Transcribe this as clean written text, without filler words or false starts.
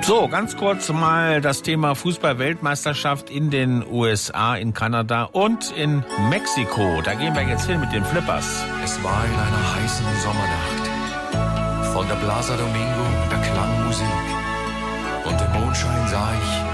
So, ganz kurz mal das Thema Fußball-Weltmeisterschaft in den USA, in Kanada und in Mexiko. Da gehen wir jetzt hin mit den Flippers. Es war in einer heißen Sommernacht. Von der Plaza Domingo, da klang Musik. Und im Mondschein sah ich